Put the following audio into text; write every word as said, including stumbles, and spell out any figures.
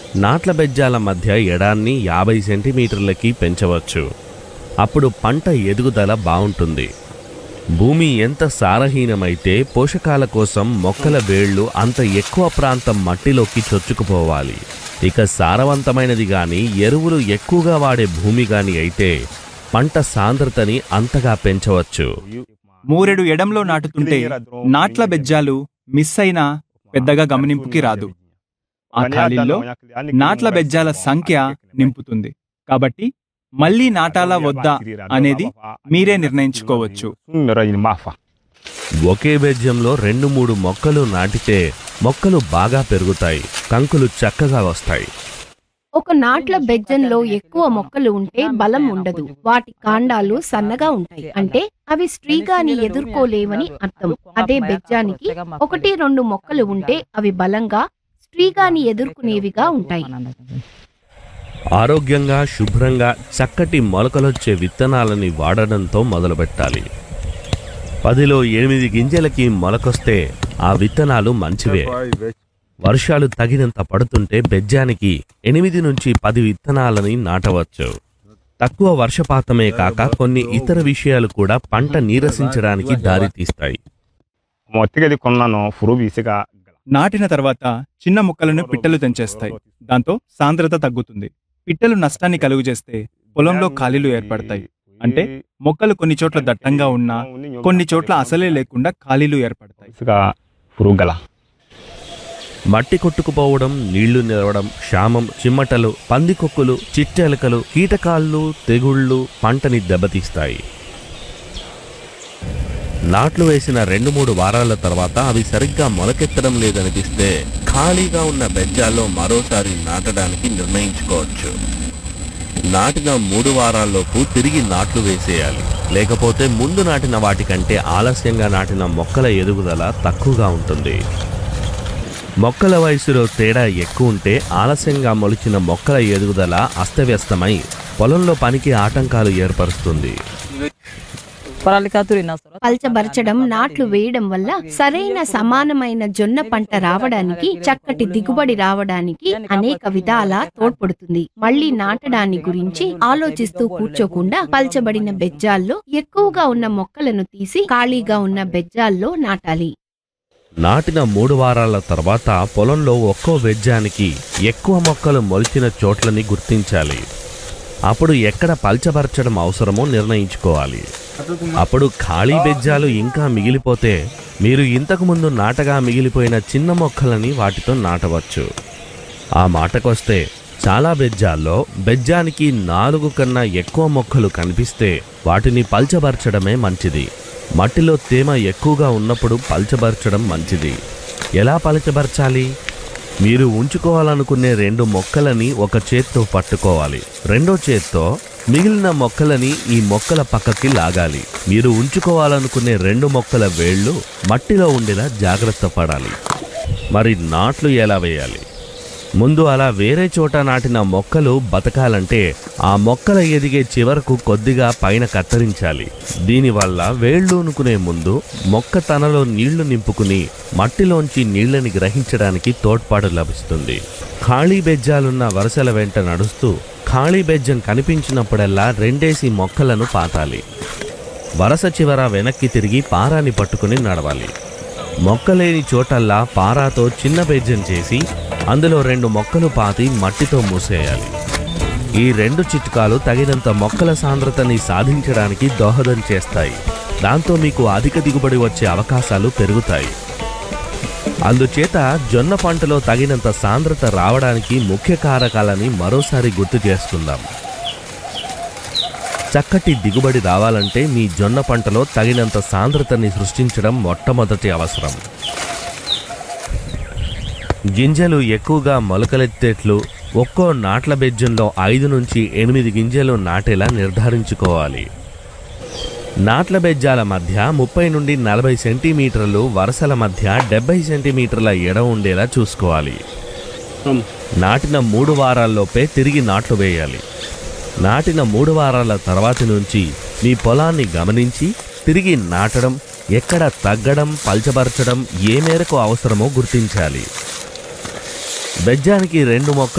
నాట్ల బెజ్జాల మధ్య ఎడాన్ని యాభై సెంటీమీటర్లకి పెంచవచ్చు. అప్పుడు పంట ఎదుగుదల బావుంటుంది. భూమి ఎంత సారహీనమైతే పోషకాల కోసం మొక్కల వేళ్లు అంత ఎక్కువ ప్రాంతం మట్టిలోకి చొచ్చుకుపోవాలి. ఇక సారవంతమైనది గాని ఎరువులు ఎక్కువగా వాడే భూమి గాని అయితే పంట సాంద్రతని అంతగా పెంచవచ్చు. మూరెడు ఎడంలో నాటుతుంటే నాట్ల బెజ్జాలు మిస్ అయినా పెద్దగా గమనింపుకి రాదు. ఆ ఖాళీల్లో నాట్ల బెజ్జాల సంఖ్య నింపుతుంది. కాబట్టి మళ్లీ నాటాలా వద్దా అనేది మీరే నిర్ణయించుకోవచ్చు. ఒకే బెజ్జంలో రెండు మూడు మొక్కలు నాటితే మొక్కలు బాగా పెరుగుతాయి, కంకులు చక్కగా వస్తాయి. ఒక నాట్ల బెజ్జంలో ఎక్కువ మొక్కలు ఉంటే బలం ఉండదు. వాటి కాండాలు సన్నగా ఉంటాయి, అంటే అవి స్ట్రీగాని ఎదుర్కోలేవని అర్థం. అదే బెజ్జానికి ఒకటి రెండు మొక్కలు ఉంటే అవి బలంగా స్ట్రీగాని ఎదుర్కొనేవిగా ఉంటాయి. ఆరోగ్యంగా శుభ్రంగా చక్కటి మొలకలొచ్చే విత్తనాలని వాడడంతో మొదలుపెట్టాలి. పదిలో ఎనిమిది గింజలకి మొలకొస్తే ఆ విత్తనాలు మంచివే. వర్షాలు తగినంత పడుతుంటే బెజ్జానికి ఎనిమిది నుంచి పది విత్తనాలని నాటవచ్చు. తక్కువ వర్షపాతమే కాక కొన్ని ఇతర విషయాలు కూడా పంట నీరసించడానికి దారితీస్తాయి. నాటిన తర్వాత చిన్న మొక్కలను పిట్టలు తెంచేస్తాయి. దాంతో సాంద్రత తగ్గుతుంది. పిట్టలు నష్టాన్ని కలుగజేస్తే పొలంలో ఖాళీలు ఏర్పడతాయి. అంటే మొక్కలు కొన్ని చోట్ల దట్టంగా ఉన్నా కొన్ని చోట్ల అసలే లేకుండా ఖాళీలు ఏర్పడతాయి. మట్టి కొట్టుకుపోవడం, నీళ్లు నిలవడం, క్షామం, చిమ్మటలు, పందికొక్కులు, చిట్టెలకలు, కీటకాళ్ళు, తెగుళ్లు పంటని దెబ్బతీస్తాయి. నాట్లు వేసిన రెండు మూడు వారాల తర్వాత అవి సరిగ్గా మొలకెత్తడం లేదనిపిస్తే ఖాళీగా ఉన్న బెజ్జాల్లో మరోసారి నాటడానికి నిర్ణయించుకోవచ్చు. నాటిన మూడు వారాల్లోపు తిరిగి నాట్లు వేసేయాలి. లేకపోతే ముందు నాటిన వాటికంటే ఆలస్యంగా నాటిన మొక్కల ఎదుగుదల తక్కువగా ఉంటుంది. మొక్కల వయసులో తేడా ఎక్కువ ఉంటే ఆలస్యంగా మొలిచిన మొక్కల ఎదుగుదల అస్తవ్యస్తమై పొలంలో పనికి ఆటంకాలు ఏర్పరుస్తుంది. పల్చబరచడం, నాట్లు వేయడం వల్ల సరైన సమానమైన జొన్న పంట రావడానికి, చక్కటి దిగుబడి రావడానికి అనేక విధాల తోడ్పడుతుంది. మళ్లీ నాటడాన్ని గురించి ఆలోచిస్తూ కూర్చోకుండా పల్చబడిన బెజ్జాల్లో ఎక్కువగా ఉన్న మొక్కలను తీసి ఖాళీగా ఉన్న బెజ్జాల్లో నాటాలి. నాటిన మూడు వారాల తర్వాత పొలంలో ఒక్కో బెజ్జానికి ఎక్కువ మొక్కలు మొలిచిన చోట్లని గుర్తించాలి. అప్పుడు ఎక్కడ పల్చబరచడం అవసరమో నిర్ణయించుకోవాలి. అప్పుడు ఖాళీ బెజ్జాలు ఇంకా మిగిలిపోతే మీరు ఇంతకుముందు నాటగా మిగిలిపోయిన చిన్న మొక్కలని వాటితో నాటవచ్చు. ఆ మాటకొస్తే చాలా బెజ్జాల్లో బెజ్జానికి నాలుగు కన్నా ఎక్కువ మొక్కలు కనిపిస్తే వాటిని పల్చబరచడమే మంచిది. మట్టిలో తేమ ఎక్కువగా ఉన్నప్పుడు పల్చబరచడం మంచిది. ఎలా పల్చబరచాలి? మీరు ఉంచుకోవాలనుకునే రెండు మొక్కలని ఒక చేత్తో పట్టుకోవాలి. రెండో చేత్తో మిగిలిన మొక్కలని ఈ మొక్కల పక్కకి లాగాలి. మీరు ఉంచుకోవాలనుకునే రెండు మొక్కల వేళ్లు మట్టిలో ఉండేలా జాగ్రత్త పడాలి. మరి నాట్లు ఎలా వేయాలి? ముందు అలా వేరే చోట నాటిన మొక్కలు బతకాలంటే ఆ మొక్కల ఎదిగే చివరకు కొద్దిగా పైన కత్తిరించాలి. దీనివల్ల వేళ్ళూనుకునే ముందు మొక్క తనలో నీళ్లు నింపుకుని మట్టిలోంచి నీళ్లని గ్రహించడానికి తోడ్పాటు లభిస్తుంది. ఖాళీ బెజ్జాలున్న వరుసల వెంట నడుస్తూ ఖాళీ బెజ్జం కనిపించినప్పుడల్లా రెండేసి మొక్కలను పాతాలి. వరస చివర వెనక్కి తిరిగి పారాని పట్టుకుని నడవాలి. మొక్కలేని చోటల్లా పారాతో చిన్న బెజ్జం చేసి అందులో రెండు మొక్కలు పాతి మట్టితో మూసేయాలి. ఈ రెండు చిట్కాలు తగినంత మొక్కల సాంద్రతని సాధించడానికి దోహదం చేస్తాయి. దాంతో మీకు అధిక దిగుబడి వచ్చే అవకాశాలు పెరుగుతాయి. అందుచేత జొన్న పంటలో తగినంత సాంద్రత రావడానికి ముఖ్య కారకాలని మరోసారి గుర్తు చేసుకుందాం. చక్కటి దిగుబడి రావాలంటే మీ జొన్న పంటలో తగినంత సాంద్రతని సృష్టించడం మొట్టమొదటి అవసరం. గింజలు ఎక్కువగా మొలకలెత్తేట్లు ఒక్కో నాట్ల బెజ్జంలో ఐదు నుంచి ఎనిమిది గింజలు నాటేలా నిర్ధారించుకోవాలి. నాట్ల బెజ్జాల మధ్య ముప్పై నుండి నలభై సెంటీమీటర్లు, వరుసల మధ్య డెబ్బై సెంటీమీటర్ల ఎడ ఉండేలా చూసుకోవాలి. నాటిన మూడు వారాల్లోపే తిరిగి నాట్లు వేయాలి. నాటిన మూడు వారాల తర్వాతి నుంచి మీ పొలాన్ని గమనించి తిరిగి నాటడం, ఎక్కడ తగ్గడం, పల్చబరచడం ఏ మేరకు అవసరమో గుర్తించాలి. బెజ్జానికి రెండు మొక్కలు